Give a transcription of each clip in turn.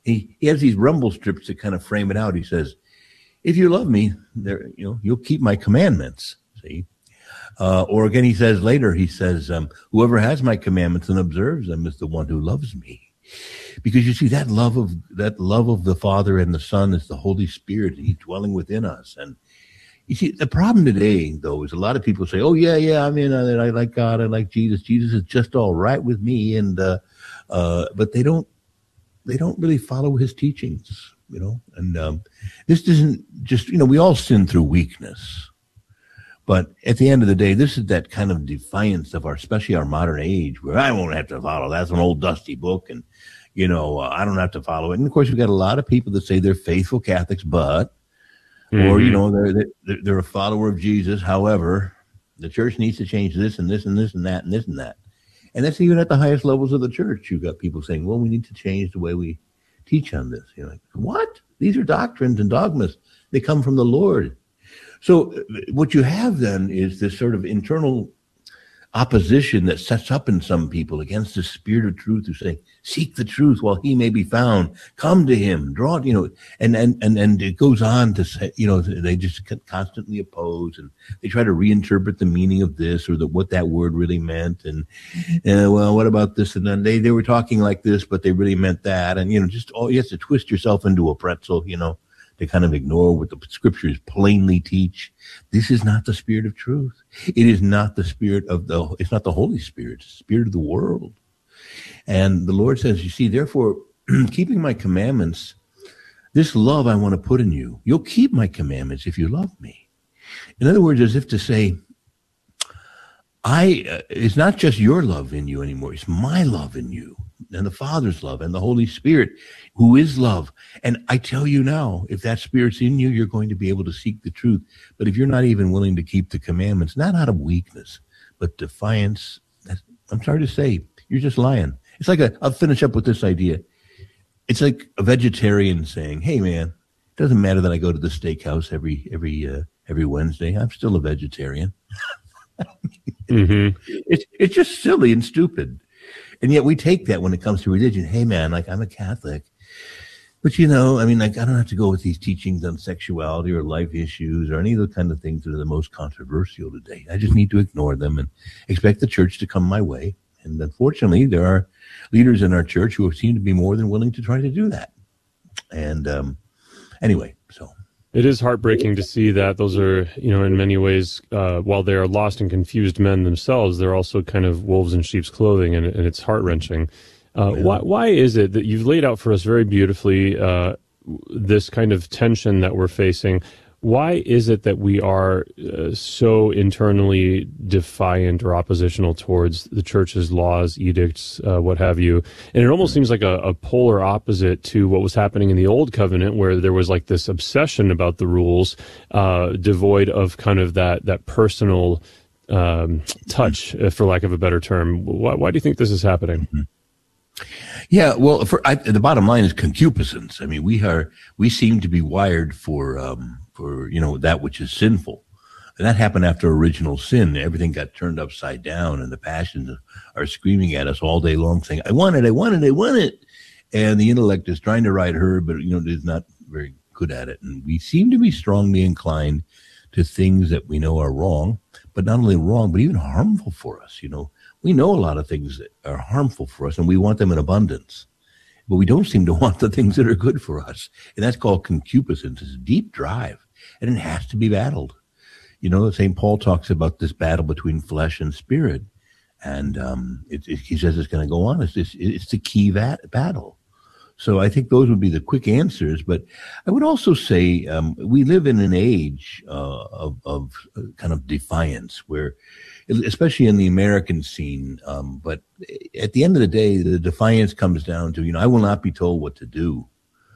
He has these rumble strips that kind of frame it out. He says, if you love me, you'll keep my commandments. See? Or again, he says later, whoever has my commandments and observes them is the one who loves me. Because you see, that love of the Father and the Son is the Holy Spirit. He's dwelling within us. And you see, the problem today, though, is a lot of people say, oh, yeah, I mean, I like God, I like Jesus. Jesus is just all right with me. And but they don't really follow his teachings, And this isn't just, we all sin through weakness. But at the end of the day, this is that kind of defiance of especially our modern age, where I won't have to follow. That's an old dusty book, and I don't have to follow it. And of course, we've got a lot of people that say they're faithful Catholics, but or they're a follower of Jesus. However, the church needs to change this and this and this and that and this and that. And that's even at the highest levels of the church. You've got people saying, "Well, we need to change the way we teach on this." You're like, what? These are doctrines and dogmas. They come from the Lord. So what you have then is this sort of internal opposition that sets up in some people against the Spirit of truth, who say, seek the truth while he may be found, come to him, draw, and it goes on to say, they just constantly oppose, and they try to reinterpret the meaning of this or what that word really meant. And well, what about this? And then they were talking like this, but they really meant that. And, you have to twist yourself into a pretzel, to kind of ignore what the scriptures plainly teach. This is not the Spirit of truth. It is not the Spirit it's not the Holy Spirit, it's the Spirit of the world. And the Lord says, you see, therefore, keeping my commandments, this love I want to put in you. You'll keep my commandments if you love me. In other words, as if to say, it's not just your love in you anymore. It's my love in you, and the Father's love, and the Holy Spirit, who is love. And I tell you now, if that Spirit's in you, you're going to be able to seek the truth. But if you're not even willing to keep the commandments, not out of weakness, but defiance, I'm sorry to say, you're just lying. It's like I'll finish up with this idea. It's like a vegetarian saying, hey, man, it doesn't matter that I go to the steakhouse every Wednesday. I'm still a vegetarian. It's just silly and stupid. And yet we take that when it comes to religion. Hey, man, like, I'm a Catholic. But, I don't have to go with these teachings on sexuality or life issues or any of the kind of things that are the most controversial today. I just need to ignore them and expect the church to come my way. And unfortunately, there are leaders in our church who seem to be more than willing to try to do that. And anyway, so. It is heartbreaking to see that those are, in many ways, while they are lost and confused men themselves, they're also kind of wolves in sheep's clothing, and it's heart-wrenching. Why is it that you've laid out for us very beautifully this kind of tension that we're facing? Why is it that we are so internally defiant or oppositional towards the church's laws, edicts, what have you? And it almost seems like a polar opposite to what was happening in the Old Covenant, where there was like this obsession about the rules, devoid of kind of that personal touch, for lack of a better term. Why do you think this is happening? Yeah, well, the bottom line is concupiscence. I mean, we seem to be wired for that which is sinful. And that happened after original sin. Everything got turned upside down, and the passions are screaming at us all day long saying, I want it, I want it, I want it. And the intellect is trying to ride her, but, is not very good at it. And we seem to be strongly inclined to things that we know are wrong, but not only wrong, but even harmful for us. We know a lot of things that are harmful for us, and we want them in abundance. But we don't seem to want the things that are good for us. And that's called concupiscence. It's a deep drive, and it has to be battled. St. Paul talks about this battle between flesh and spirit, and he says it's going to go on. It's the key battle. So I think those would be the quick answers. But I would also say we live in an age of kind of defiance, where, especially in the American scene, but at the end of the day, the defiance comes down to, I will not be told what to do.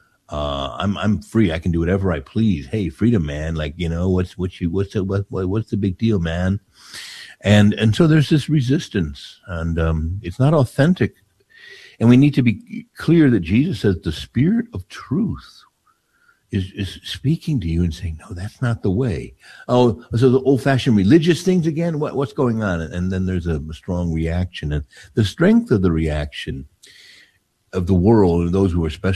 I'm free. I can do whatever I please. Hey, freedom, man. Like, what's the big deal, man? And so there's this resistance, and it's not authentic. And we need to be clear that Jesus says the Spirit of truth is speaking to you and saying, no, that's not the way. Oh, so the old-fashioned religious things again? What's going on? And then there's a strong reaction. And the strength of the reaction of the world and those who are